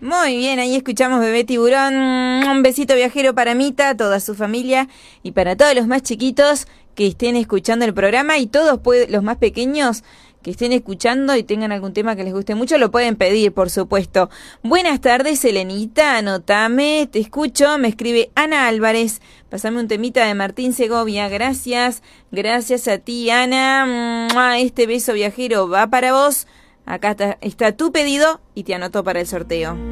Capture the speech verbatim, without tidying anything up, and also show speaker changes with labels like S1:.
S1: Muy bien, ahí escuchamos Bebé Tiburón. Un besito viajero para Mita, toda su familia y para todos los más chiquitos que estén escuchando el programa y todos puede, los más pequeños que estén escuchando y tengan algún tema que les guste mucho, lo pueden pedir, por supuesto. Buenas tardes, Elenita, anotame, te escucho, me escribe Ana Álvarez. Pasame un temita de Martín Segovia, gracias, gracias a ti, Ana. Este beso viajero va para vos. Acá está, está tu pedido y te anoto para el sorteo.